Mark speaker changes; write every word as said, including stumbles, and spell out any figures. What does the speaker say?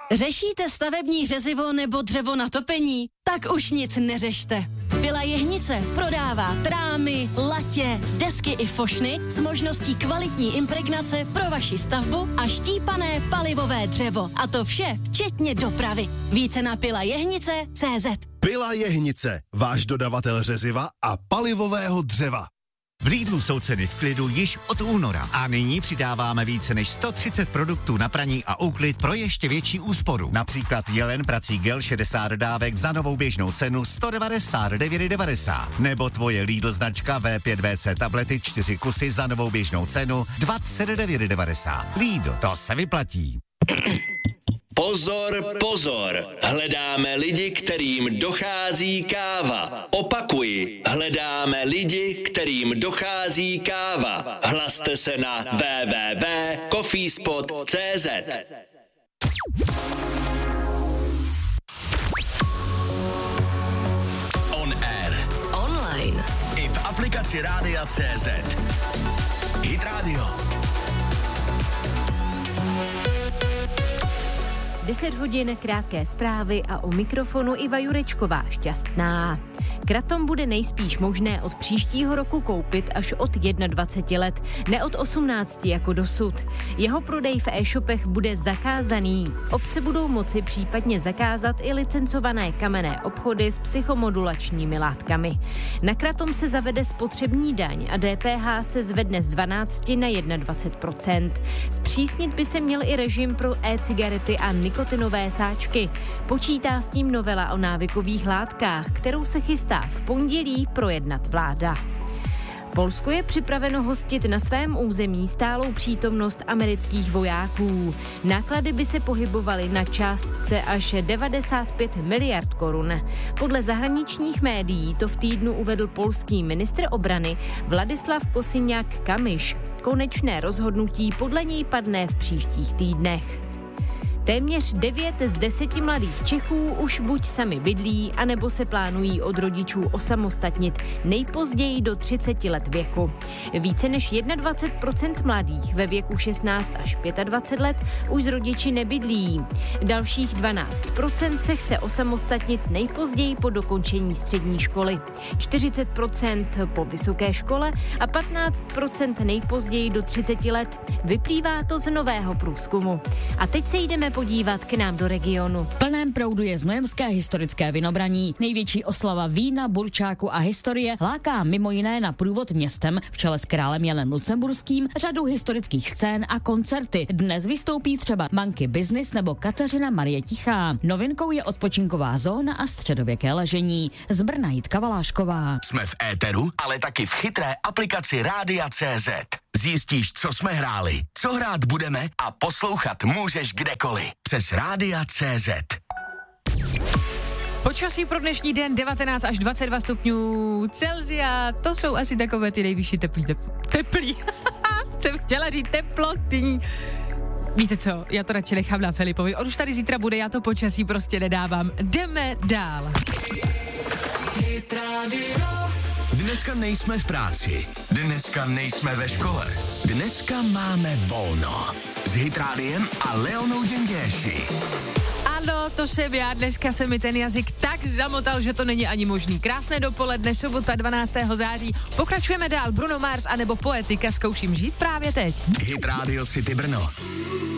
Speaker 1: Řešíte stavební řezivo nebo dřevo na topení? Tak už nic neřešte. Pila Jehnice prodává trámy, latě, desky i fošny s možností kvalitní impregnace pro vaši stavbu a štípané palivové dřevo. A to vše včetně dopravy. Více na pila jehnice tečka cé zet.
Speaker 2: Pila Jehnice, váš dodavatel řeziva a palivového dřeva.
Speaker 3: V Lidlu jsou ceny v klidu již od února a nyní přidáváme více než sto třicet produktů na praní a úklid pro ještě větší úsporu. Například Jelen prací gel šedesát dávek za novou běžnou cenu sto devadesát devět devadesát. Nebo tvoje Lidl značka vé pět vé cé tablety čtyři kusy za novou běžnou cenu dvacet devět devadesát. Lidl, to se vyplatí.
Speaker 4: Pozor, pozor, hledáme lidi, kterým dochází káva. Opakuji, hledáme lidi, kterým dochází káva. Hlaste se na w w w tečka coffeespot tečka cé zet.
Speaker 5: On air.
Speaker 6: Online.
Speaker 5: I v aplikaci Rádia tečka cé zet. Hit Radio.
Speaker 7: deset hodin, krátké zprávy a u mikrofonu Iva Jurečková Šťastná. Kratom bude nejspíš možné od příštího roku koupit až od dvacet jedna let, ne od osmnácti jako dosud. Jeho prodej v e-shopech bude zakázaný. Obce budou moci případně zakázat i licencované kamenné obchody s psychomodulačními látkami. Na kratom se zavede spotřební daň a dé pé há se zvedne z dvanáct na dvacet jedna procent. Zpřísnit by se měl i režim pro e-cigarety a nikotinové sáčky. Počítá s tím novela o návykových látkách, kterou se chystá v pondělí projednat vláda. Polsko je připraveno hostit na svém území stálou přítomnost amerických vojáků. Náklady by se pohybovaly na částce až devadesát pět miliard korun. Podle zahraničních médií to v týdnu uvedl polský ministr obrany Vladislav Kosiniak-Kamyš. Konečné rozhodnutí podle něj padne v příštích týdnech. Téměř devět z deseti mladých Čechů už buď sami bydlí, anebo se plánují od rodičů osamostatnit nejpozději do třicet let věku. Více než dvacet jedna procent mladých ve věku šestnáct až dvacet pět let už s rodiči nebydlí. Dalších dvanáct procent se chce osamostatnit nejpozději po dokončení střední školy, čtyřicet procent po vysoké škole a patnáct procent nejpozději do třicet let. Vyplývá to z nového průzkumu. A teď se jdeme podívat k nám do regionu.
Speaker 8: V plném proudu je znojemské historické vinobraní. Největší oslava vína, burčáku a historie láká mimo jiné na průvod městem v čele s králem Janem Lucemburským, řadu historických scén a koncerty. Dnes vystoupí třeba Monkey Business nebo Kateřina Marie Tichá. Novinkou je odpočinková zóna a středověké ležení. Z Brna Jitka Valášková.
Speaker 5: Jsme v éteru, ale taky v chytré aplikaci Rádia tečka cé zet. Zjistíš, co jsme hráli, co hrát budeme a poslouchat můžeš kdekoliv. Přes Rádia tečka cé zet.
Speaker 9: Počasí pro dnešní den devatenáct až dvacet dva stupňů Celsia. To jsou asi takové ty nejvyšší teplý. Tep, teplý. Jsem chtěla říct teplotní. Víte co, já to radši nechám na Filipovi. On už tady zítra bude, já to počasí prostě nedávám. Jdeme dál.
Speaker 5: Dneska nejsme v práci, dneska nejsme ve škole, dneska máme volno. S Hit Rádiem a Leonou Děnděši.
Speaker 9: Ano, to jsem já, dneska se mi ten jazyk tak zamotal, že to není ani možný. Krásné dopoledne, sobota dvanáctého září. Pokračujeme dál, Bruno Mars anebo Poetika, zkouším žít právě teď.
Speaker 5: Hit Radio City Brno.